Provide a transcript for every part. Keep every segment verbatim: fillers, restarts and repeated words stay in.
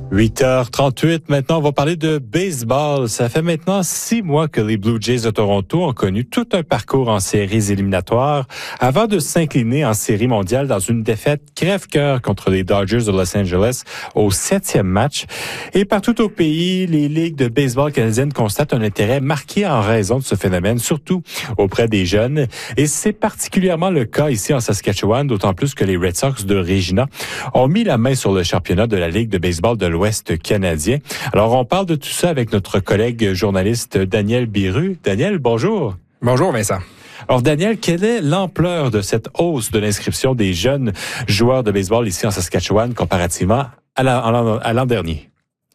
huit heures trente-huit, maintenant on va parler de baseball. Ça fait maintenant six mois que les Blue Jays de Toronto ont connu tout un parcours en séries éliminatoires avant de s'incliner en série mondiale dans une défaite crève-cœur contre les Dodgers de Los Angeles au septième match. Et partout au pays, les ligues de baseball canadiennes constatent un intérêt marqué en raison de ce phénomène, surtout auprès des jeunes. Et c'est particulièrement le cas ici en Saskatchewan, d'autant plus que les Red Sox de Regina ont mis la main sur le championnat de la Ligue de baseball de l'Ouest canadien. Alors, on parle de tout ça avec notre collègue journaliste Daniel Biru. Daniel, bonjour. Bonjour, Vincent. Alors, Daniel, quelle est l'ampleur de cette hausse de l'inscription des jeunes joueurs de baseball ici en Saskatchewan comparativement à l'an, à l'an dernier?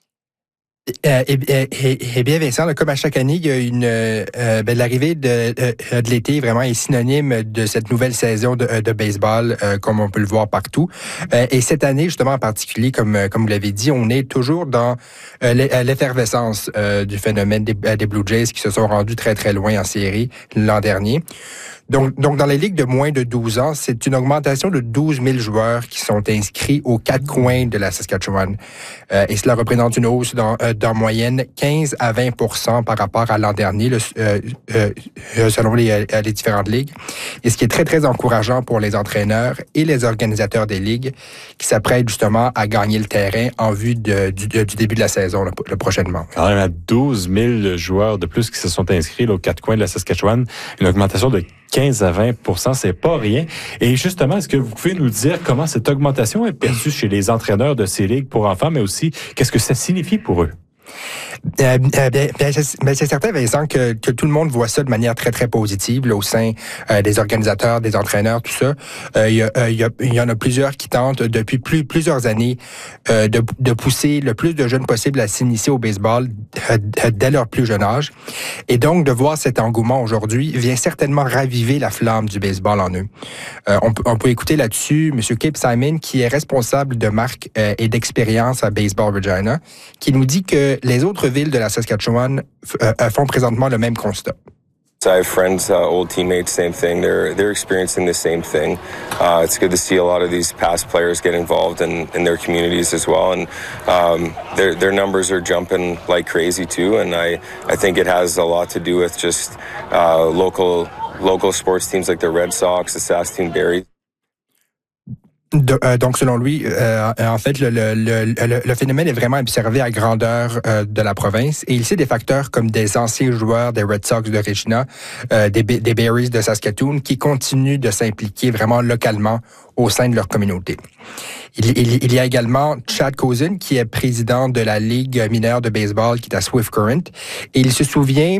Euh, eh, eh, eh bien, Vincent, comme à chaque année, il y a une euh, ben, l'arrivée de, de, de l'été vraiment est synonyme de cette nouvelle saison de, de baseball, euh, comme on peut le voir partout. Euh, et cette année, justement en particulier, comme comme vous l'avez dit, on est toujours dans euh, l'effervescence euh, du phénomène des, des Blue Jays qui se sont rendus très très loin en série l'an dernier. Donc, donc, dans les ligues de moins de douze ans, c'est une augmentation de douze mille joueurs qui sont inscrits aux quatre coins de la Saskatchewan. Euh, et cela représente une hausse d'en, euh, d'en moyenne quinze à vingt pour cent par rapport à l'an dernier, le, euh, euh, selon les, les différentes ligues. Et ce qui est très, très encourageant pour les entraîneurs et les organisateurs des ligues qui s'apprêtent justement à gagner le terrain en vue de, du, du début de la saison, le, le prochainement. Quand même à douze mille joueurs de plus qui se sont inscrits là, aux quatre coins de la Saskatchewan, une augmentation de quinze à vingt pour cent, c'est pas rien. Et justement, est-ce que vous pouvez nous dire comment cette augmentation est perçue chez les entraîneurs de ces ligues pour enfants, mais aussi qu'est-ce que ça signifie pour eux? Euh, euh, bien, bien, c'est, bien, c'est certain, Vincent, que, que tout le monde voit ça de manière très, très positive là, au sein euh, des organisateurs, des entraîneurs, tout ça. Euh, il, y a, euh, il, y a, il y en a plusieurs qui tentent depuis plus, plusieurs années euh, de, de pousser le plus de jeunes possible à s'initier au baseball euh, dès leur plus jeune âge. Et donc, de voir cet engouement aujourd'hui vient certainement raviver la flamme du baseball en eux. Euh, on, on peut écouter là-dessus M. Kip Simon, qui est responsable de marque euh, et d'expérience à Baseball Regina, qui nous dit que les autres villes de la Saskatchewan euh, font présentement le même constat. I have friends, uh, old teammates, same thing. They're they're experiencing the same thing. Uh, it's good to see a lot of these past players get involved in, in their communities as well, and um, their their numbers are jumping like crazy too. And I, I think it has a lot to do with just uh, local local sports teams like the Red Sox, the Saskatoon Berries. De, euh, donc, selon lui, euh, en fait, le, le, le, le phénomène est vraiment observé à grandeur euh, de la province et il sait des facteurs comme des anciens joueurs des Red Sox de Regina, euh, des, des Berries de Saskatoon qui continuent de s'impliquer vraiment localement au sein de leur communauté. Il, il, il y a également Chad Cozen, qui est président de la Ligue mineure de baseball qui est à Swift Current et il se souvient